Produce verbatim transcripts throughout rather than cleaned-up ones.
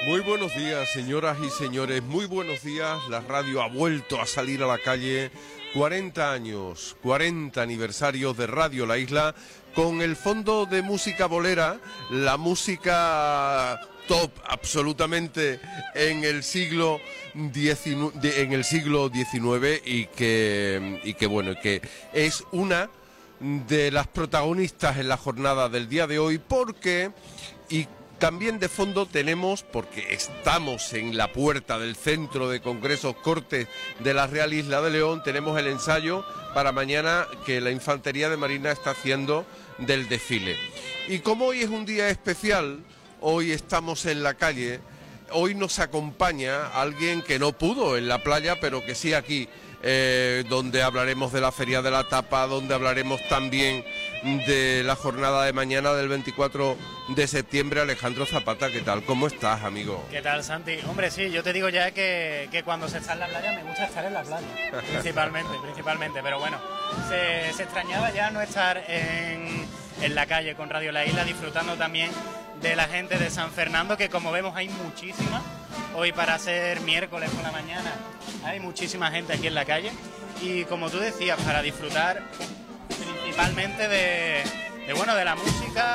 Muy buenos días, señoras y señores, muy buenos días. La radio ha vuelto a salir a la calle. cuarenta años, cuarenta aniversarios de Radio La Isla, con el fondo de música bolera, la música top absolutamente en el siglo diecinueve, en el siglo diecinueve y que, y que bueno, que es una de las protagonistas en la jornada del día de hoy, porque y también de fondo tenemos, porque estamos en la puerta del Centro de Congresos Cortes de la Real Isla de León, tenemos el ensayo para mañana que la Infantería de Marina está haciendo del desfile. Y como hoy es un día especial, hoy estamos en la calle, hoy nos acompaña alguien que no pudo en la playa, pero que sí aquí, eh, donde hablaremos de la Feria de la Tapa, donde hablaremos también de la jornada de mañana del veinticuatro de septiembre. Alejandro Zapata, ¿qué tal? ¿Cómo estás, amigo? ¿Qué tal, Santi? Hombre, sí, yo te digo ya que, que cuando se está en la playa me gusta estar en la playa, principalmente, principalmente, pero bueno, se, se extrañaba ya no estar en, en la calle con Radio La Isla, disfrutando también de la gente de San Fernando, que como vemos hay muchísima, hoy para ser miércoles por la mañana hay muchísima gente aquí en la calle, y como tú decías, para disfrutar principalmente de, de bueno, de la música,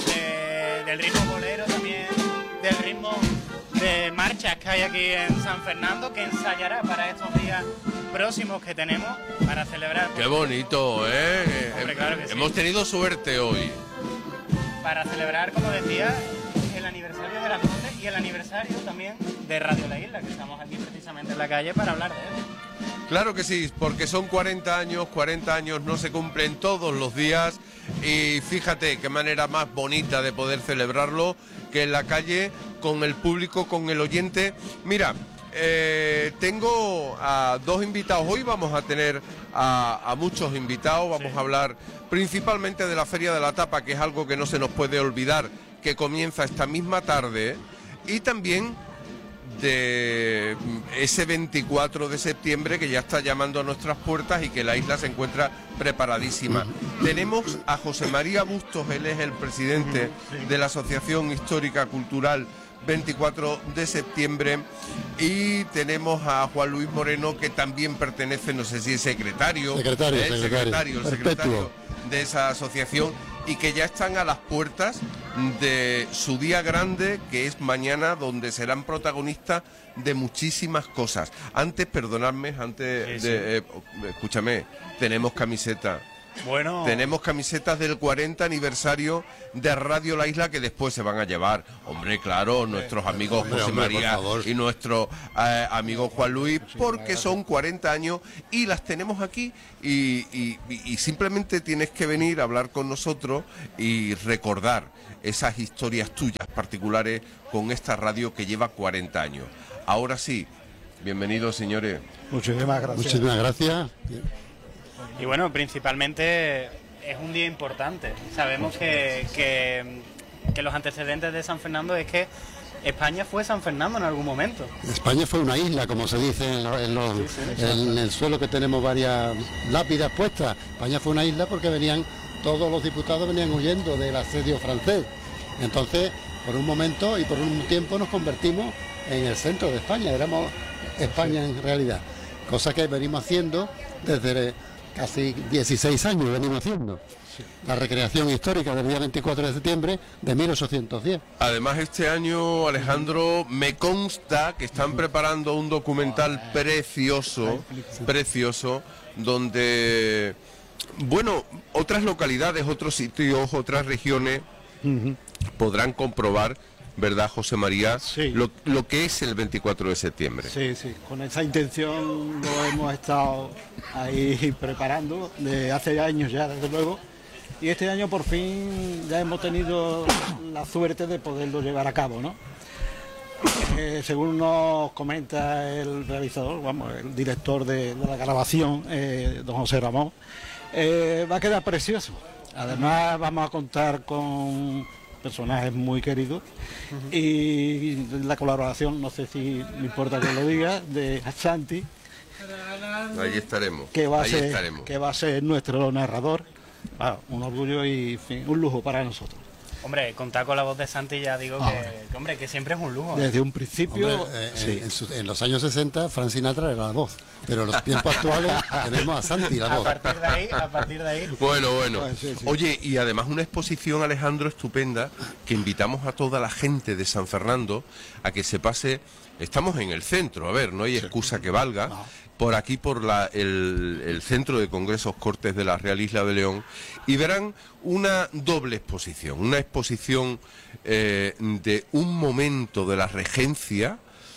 de, del ritmo bolero también, del ritmo de marchas que hay aquí en San Fernando, que ensayará para estos días próximos que tenemos para celebrar. Qué bonito, ¿eh? Hombre, claro que sí. Hemos tenido suerte hoy. Para celebrar, como decía, el aniversario de la Conde y el aniversario también de Radio La Isla, que estamos aquí precisamente en la calle para hablar de él. Claro que sí, porque son cuarenta años, cuarenta años no se cumplen todos los días, y fíjate qué manera más bonita de poder celebrarlo que en la calle, con el público, con el oyente. Mira, eh, tengo a dos invitados, hoy vamos a tener a, a muchos invitados, vamos sí. a hablar principalmente de la Feria de la Tapa, que es algo que no se nos puede olvidar, que comienza esta misma tarde, y también de ese veinticuatro de septiembre que ya está llamando a nuestras puertas y que la isla se encuentra preparadísima. Tenemos a José María Bustos, él es el presidente de la Asociación Histórica Cultural veinticuatro de septiembre, y tenemos a Juan Luis Moreno, que también pertenece, no sé si es secretario, secretario, ¿eh? secretario, secretario, secretario de esa asociación, y que ya están a las puertas de su día grande, que es mañana, donde serán protagonistas de muchísimas cosas. Antes, perdonadme, antes sí, de... sí. Eh, escúchame, tenemos camiseta. Bueno, tenemos camisetas del cuarenta aniversario de Radio La Isla, que después se van a llevar, hombre, claro, nuestros amigos hombre, José hombre, María y nuestro eh, amigo Juan Luis, porque son cuarenta años y las tenemos aquí, y, y, y simplemente tienes que venir a hablar con nosotros y recordar esas historias tuyas particulares con esta radio que lleva cuarenta años. Ahora sí, bienvenidos, señores. Muchísimas gracias. Muchísimas gracias. Y bueno, principalmente es un día importante. Sabemos que, que, que los antecedentes de San Fernando es que España fue San Fernando en algún momento. España fue una isla, como se dice en, lo, en, los, sí, sí, en el suelo, que tenemos varias lápidas puestas. España fue una isla porque venían, todos los diputados venían huyendo del asedio francés. Entonces, por un momento y por un tiempo nos convertimos en el centro de España. Éramos España en realidad. Cosa que venimos haciendo desde casi dieciséis años venimos haciendo. Sí. La recreación histórica del día veinticuatro de septiembre de mil ochocientos diez. Además, este año, Alejandro, me consta que están preparando un documental precioso, precioso, donde, bueno, otras localidades, otros sitios, otras regiones uh-huh. podrán comprobar, ¿verdad, José María? Sí. Lo, lo que es el veinticuatro de septiembre. Sí, sí, con esa intención lo hemos estado ahí preparando de hace años ya, desde luego, y este año por fin ya hemos tenido la suerte de poderlo llevar a cabo, ¿no? Eh, según nos comenta el realizador, vamos, el director de, de la grabación, eh, don José Ramón, eh, va a quedar precioso. Además vamos a contar con personajes muy queridos uh-huh. y la colaboración, no sé si me importa que lo diga, de Santi. Ahí estaremos. Que va a, ahí ser, estaremos. Que va a ser nuestro narrador. Ah, un orgullo y en fin, un lujo para nosotros. Hombre, contar con la voz de Santi ya digo Ah, que, que, hombre, que siempre es un lujo. ¿eh? Desde un principio, Hombre, eh, sí. en, en su- en los años sesenta, Frank Sinatra era la voz, pero en los tiempos actuales tenemos a Santi la A voz. partir de ahí, a partir de ahí. Bueno, bueno. Pues sí, sí. Oye, y además una exposición, Alejandro, estupenda, que invitamos a toda la gente de San Fernando a que se pase. Estamos en el centro, a ver, no hay excusa que valga. Por aquí, por la, el, el Centro de Congresos Cortes de la Real Isla de León, y verán una doble exposición, una exposición eh, de un momento de la regencia,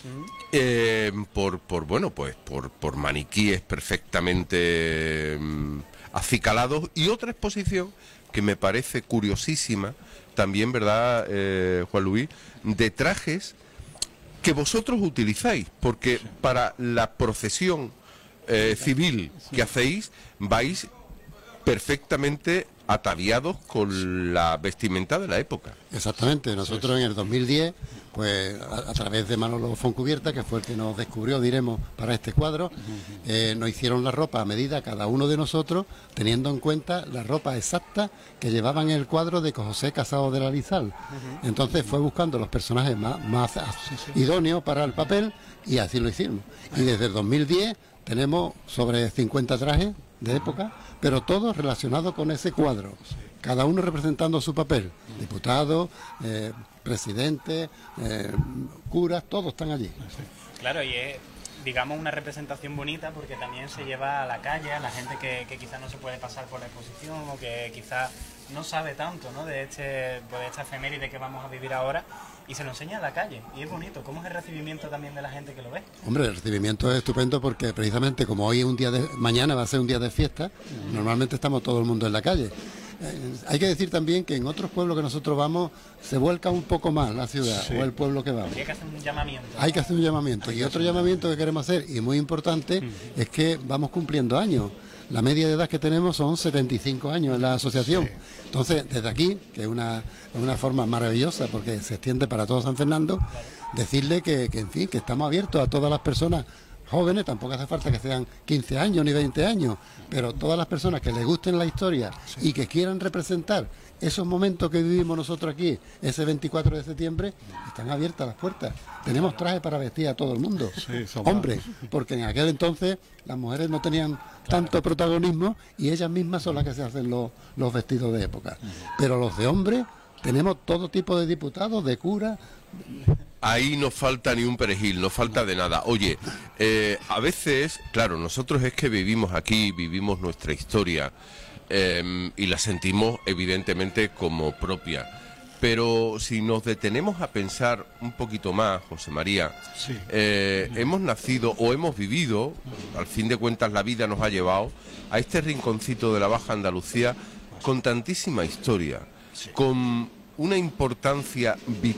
eh, por, por, bueno, pues por, por maniquíes perfectamente mm, acicalados, y otra exposición que me parece curiosísima, también, ¿verdad, eh, Juan Luis?, de trajes que vosotros utilizáis, porque para la procesión eh, civil que hacéis, vais perfectamente ataviados con la vestimenta de la época. Exactamente, nosotros en el dos mil diez, pues a, a través de Manolo Foncubierta, que fue el que nos descubrió, diremos, para este cuadro, eh, nos hicieron la ropa a medida cada uno de nosotros, teniendo en cuenta la ropa exacta que llevaban en el cuadro de José Casado de la Lizal. Entonces fue buscando los personajes más, más idóneos para el papel, y así lo hicimos. Y desde el dos mil diez tenemos sobre cincuenta trajes de época, pero todos relacionados con ese cuadro, cada uno representando su papel, diputado, eh, presidente, eh, curas, todos están allí. Claro, y es, digamos, una representación bonita porque también se lleva a la calle a la gente que, que quizás no se puede pasar por la exposición o que quizás no sabe tanto, ¿no?, de este, pues, de esta efeméride que vamos a vivir ahora, y se lo enseña a la calle, y es bonito. ¿Cómo es el recibimiento también de la gente que lo ve? Hombre, el recibimiento es estupendo porque precisamente como hoy es un día de, mañana va a ser un día de fiesta, normalmente estamos todo el mundo en la calle. Eh, hay que decir también que en otros pueblos que nosotros vamos se vuelca un poco más la ciudad, Sí. o el pueblo que vamos. Habría que hacer un llamamiento. Hay que hacer un llamamiento. Y otro llamamiento que queremos hacer, y muy importante, es que vamos cumpliendo años. La media de edad que tenemos son setenta y cinco años en la asociación. Entonces, desde aquí, que es una, una forma maravillosa porque se extiende para todo San Fernando, decirle que, que, en fin, que estamos abiertos a todas las personas jóvenes, tampoco hace falta que sean quince años ni veinte años, pero todas las personas que les gusten la historia y que quieran representar esos momentos que vivimos nosotros aquí, ese veinticuatro de septiembre, están abiertas las puertas. Tenemos trajes para vestir a todo el mundo, Sí, somos- hombres, porque en aquel entonces las mujeres no tenían tanto protagonismo y ellas mismas son las que se hacen los, los vestidos de época. Pero los de hombres, tenemos todo tipo de diputados, de curas. Ahí no falta ni un perejil, no falta de nada. Oye, eh, a veces, claro, nosotros es que vivimos aquí, vivimos nuestra historia eh, y la sentimos evidentemente como propia. Pero si nos detenemos a pensar un poquito más, José María, Sí. eh, hemos nacido o hemos vivido, al fin de cuentas la vida nos ha llevado a este rinconcito de la Baja Andalucía con tantísima historia, con una importancia vital